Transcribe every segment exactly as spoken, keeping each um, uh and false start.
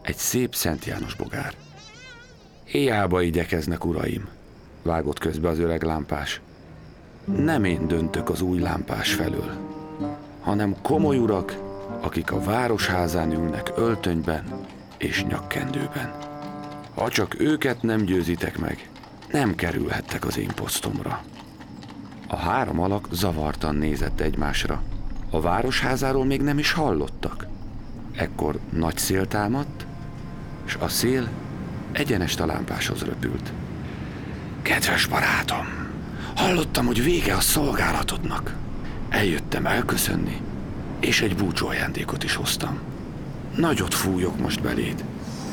egy szép Szent János bogár. Hiába igyekeznek, uraim, vágott közbe az öreg lámpás. Nem én döntök az új lámpás felől, hanem komoly urak, akik a városházán ülnek öltönyben és nyakkendőben. Ha csak őket nem győzitek meg, nem kerülhettek az én posztomra. A három alak zavartan nézett egymásra. A városházáról még nem is hallottak. Ekkor nagy szél támadt, és a szél egyenest a lámpáshoz röpült. Kedves barátom, hallottam, hogy vége a szolgálatodnak. Eljöttem elköszönni, és egy búcsúajándékot is hoztam. Nagyot fújok most beléd,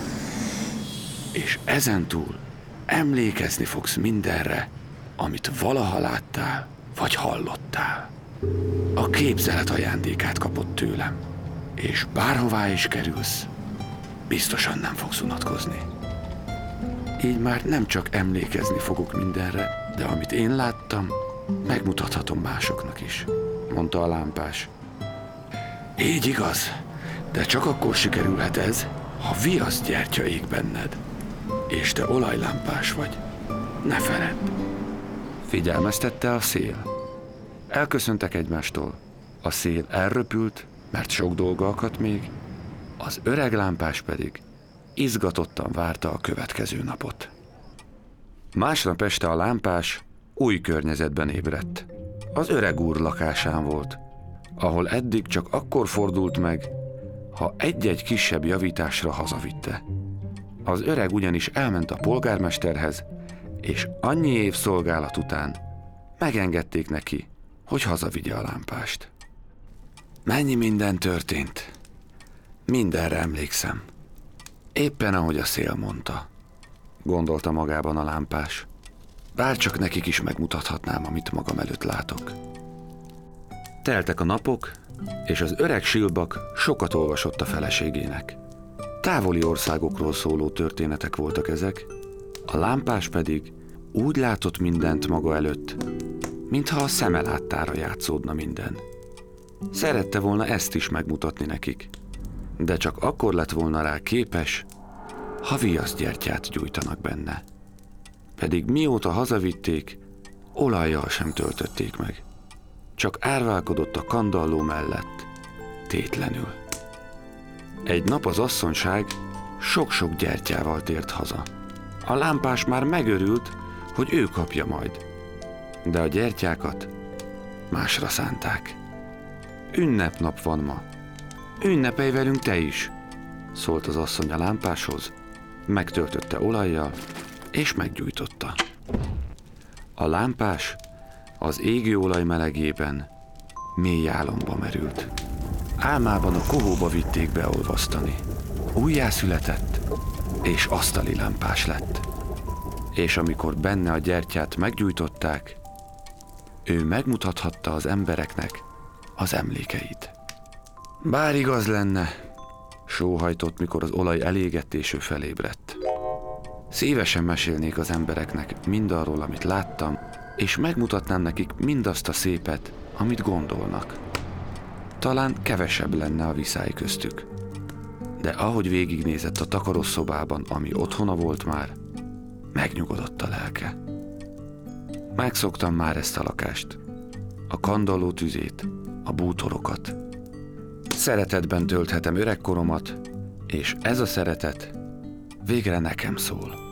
és ezentúl emlékezni fogsz mindenre, amit valaha láttál, vagy hallottál. A képzelet ajándékát kapod tőlem, és bárhová is kerülsz, biztosan nem fogsz unatkozni. Így már nem csak emlékezni fogok mindenre, de amit én láttam, megmutathatom másoknak is, mondta a lámpás. Így igaz, de csak akkor sikerülhet ez, ha viasz gyertya ég benned, és te olajlámpás vagy. Ne feledd! Figyelmeztette a szél. Elköszöntek egymástól. A szél elröpült, mert sok dolga akadt még, az öreg lámpás pedig izgatottan várta a következő napot. Másnap este a lámpás új környezetben ébredt. Az öreg úr lakásán volt, ahol eddig csak akkor fordult meg, ha egy-egy kisebb javításra hazavitte. Az öreg ugyanis elment a polgármesterhez, és annyi év szolgálat után megengedték neki, hogy hazavigye a lámpást. Mennyi minden történt. Mindenre emlékszem. Éppen ahogy a szél mondta, gondolta magában a lámpás. Bárcsak nekik is megmutathatnám, amit magam előtt látok. Teltek a napok, és az öreg Silbak sokat olvasott a feleségének. Távoli országokról szóló történetek voltak ezek, a lámpás pedig úgy látott mindent maga előtt, mintha a szeme láttára játszódna minden. Szerette volna ezt is megmutatni nekik, de csak akkor lett volna rá képes, ha viaszgyertyát gyújtanak benne. Pedig mióta hazavitték, olajjal sem töltötték meg. Csak árválkodott a kandalló mellett, tétlenül. Egy nap az asszonyság sok-sok gyertyával tért haza. A lámpás már megörült, hogy ő kapja majd, de a gyertyákat másra szánták. Ünnepnap van ma. Ünnepelj velünk te is, szólt az asszony a lámpáshoz, megtöltötte olajjal, és meggyújtotta. A lámpás az égő olaj melegében mély álomba merült. Álmában a kohóba vitték beolvasztani. Újjászületett, és asztali lámpás lett. És amikor benne a gyertyát meggyújtották, ő megmutathatta az embereknek az emlékeit. Bár igaz lenne, sóhajtott, mikor az olaj elégett és ő felébredt. Szívesen mesélnék az embereknek mindarról, amit láttam, és megmutatnám nekik mindazt a szépet, amit gondolnak. Talán kevesebb lenne a viszály köztük. De ahogy végignézett a takarószobában, ami otthona volt már, megnyugodott a lelke. Megszoktam már ezt a lakást, a kandalló tüzét, a bútorokat. Szeretetben tölthetem öregkoromat, és ez a szeretet végre nekem szól.